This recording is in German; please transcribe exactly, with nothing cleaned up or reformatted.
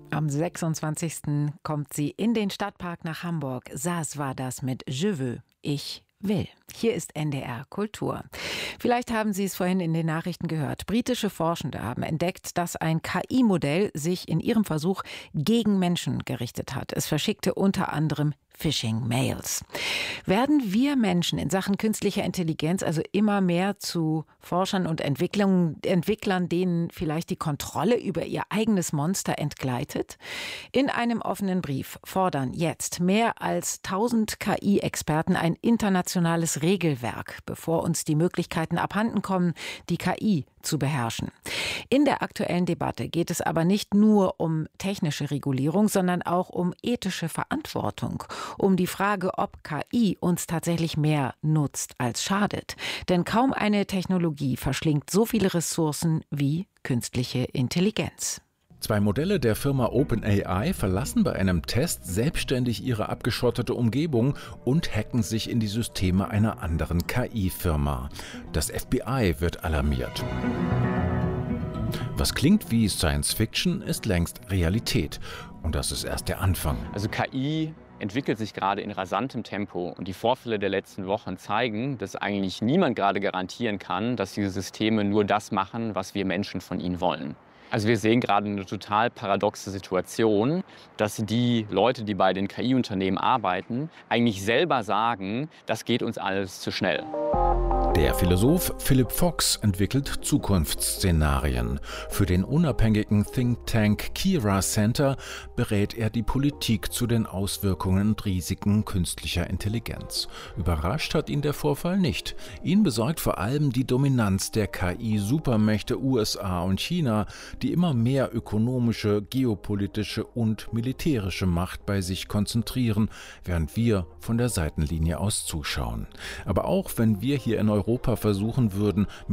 Am sechsundzwanzigsten kommt sie in den Stadtpark nach Hamburg. Saas war das mit Je veux, ich will. Hier ist N D R Kultur. Vielleicht haben Sie es vorhin in den Nachrichten gehört. Britische Forschende haben entdeckt, dass ein K I-Modell sich in ihrem Versuch gegen Menschen gerichtet hat. Es verschickte unter anderem Phishing-Mails. Werden wir Menschen in Sachen künstlicher Intelligenz also immer mehr zu Forschern und Entwicklung, Entwicklern, denen vielleicht die Kontrolle über ihr eigenes Monster entgleitet? In einem offenen Brief fordern jetzt mehr als tausend K I-Experten ein internationales Regelwerk, bevor uns die Möglichkeiten abhanden kommen, die K I zu beherrschen. In der aktuellen Debatte geht es aber nicht nur um technische Regulierung, sondern auch um ethische Verantwortung, um die Frage, ob K I uns tatsächlich mehr nutzt als schadet. Denn kaum eine Technologie verschlingt so viele Ressourcen wie künstliche Intelligenz. Zwei Modelle der Firma OpenAI verlassen bei einem Test selbstständig ihre abgeschottete Umgebung und hacken sich in die Systeme einer anderen K I-Firma. Das F B I wird alarmiert. Was klingt wie Science Fiction, ist längst Realität. Und das ist erst der Anfang. Also K I entwickelt sich gerade in rasantem Tempo. Und die Vorfälle der letzten Wochen zeigen, dass eigentlich niemand gerade garantieren kann, dass diese Systeme nur das machen, was wir Menschen von ihnen wollen. Also wir sehen gerade eine total paradoxe Situation, dass die Leute, die bei den K I-Unternehmen arbeiten, eigentlich selber sagen, das geht uns alles zu schnell. Der Philosoph Philip Fox entwickelt Zukunftsszenarien. Für den unabhängigen Think Tank Kira Center berät er die Politik zu den Auswirkungen und Risiken künstlicher Intelligenz. Überrascht hat ihn der Vorfall nicht. Ihn besorgt vor allem die Dominanz der K I-Supermächte U S A und China, die immer mehr ökonomische, geopolitische und militärische Macht bei sich konzentrieren, während wir von der Seitenlinie aus zuschauen. Aber auch wenn wir hier in Europa versuchen würden,